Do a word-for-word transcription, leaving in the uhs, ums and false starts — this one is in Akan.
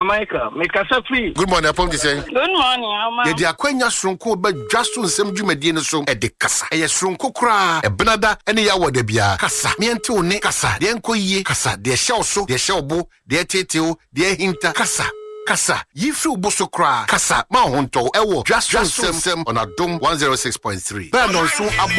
Michael. Make us a free. Good morning, upon this. Good morning, Alma. The Aquania Sronko, but just on some Jumadian so at the Cassa. A Sronko cra, a Benada, and a Yawa de Bia. Cassa, Miento ne Cassa, the Enco ye, Cassa, the Shell so, the Shell bo, the Teteo, the Hinta, Cassa. Kasa, ye feel boso cry, Kasa, ma honto, ewo, just just sem on a dome one oh six point three. Ben on so abo